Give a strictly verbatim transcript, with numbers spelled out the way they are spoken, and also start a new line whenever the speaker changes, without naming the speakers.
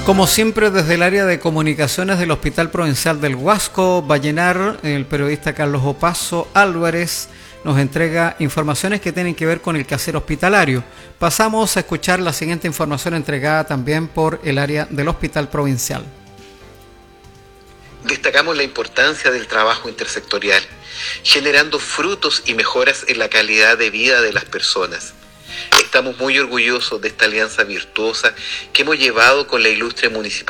Como siempre, desde el área de comunicaciones del Hospital Provincial del Huasco, Vallenar, el periodista Carlos Opazo Álvarez nos entrega informaciones que tienen que ver con el quehacer hospitalario. Pasamos a escuchar la siguiente información entregada también por el área del Hospital Provincial.
Destacamos la importancia del trabajo intersectorial, generando frutos y mejoras en la calidad de vida de las personas. Estamos muy orgullosos de esta alianza virtuosa que hemos llevado con la ilustre municipalidad